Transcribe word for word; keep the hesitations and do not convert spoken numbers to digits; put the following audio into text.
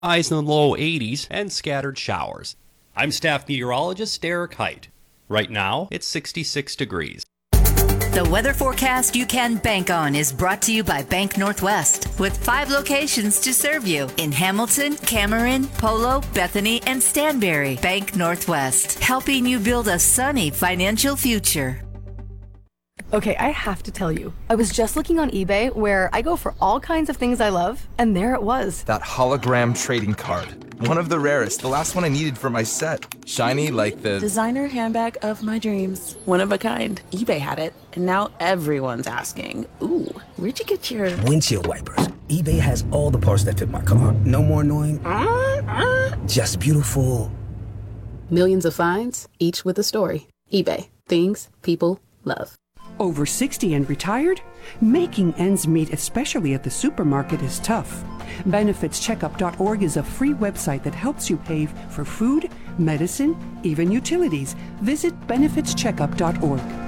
Highs in the low eighties and scattered showers. I'm staff meteorologist Derek Height. Right now, it's sixty-six degrees. The weather forecast you can bank on is brought to you by Bank Northwest, with five locations to serve you in Hamilton, Cameron, Polo, Bethany, and Stanberry. Bank Northwest, helping you build a sunny financial future. Okay, I have to tell you, I was just looking on eBay where I go for all kinds of things I love, and there it was. That hologram trading card. One of the rarest, the last one I needed for my set. Shiny like the... designer handbag of my dreams. One of a kind. eBay had it, and now everyone's asking, ooh, where'd you get your... windshield wipers. eBay has all the parts that fit my car. No more annoying. Uh, uh. Just beautiful. Millions of finds, each with a story. eBay. Things people love. Over sixty and retired? Making ends meet, especially at the supermarket, is tough. benefits checkup dot org is a free website that helps you pay for food, medicine, even utilities. Visit benefits checkup dot org.